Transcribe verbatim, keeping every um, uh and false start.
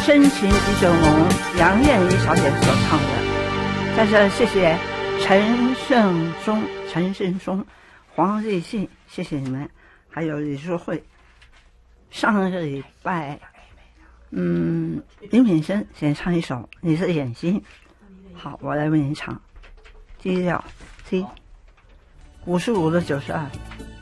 深情一九龙杨燕妮小姐所唱的。在这谢谢陈胜松、陈胜松、黄立信，谢谢你们，还有李淑慧。上个礼拜，嗯，林品生先唱一首《你是眼睛》，好，我来为你唱。第一调 C， 五十五的九十二。